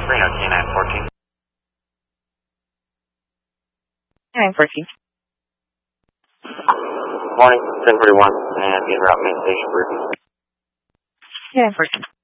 Reno, K914. 914. Morning, 1041, and in route main station, Bruton. 914.